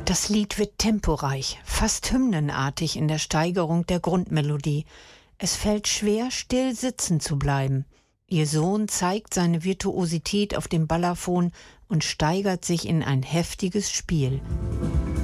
Das Lied wird temporeich, fast hymnenartig in der Steigerung der Grundmelodie. Es fällt schwer, still sitzen zu bleiben. Ihr Sohn zeigt seine Virtuosität auf dem Balafon und steigert sich in ein heftiges Spiel.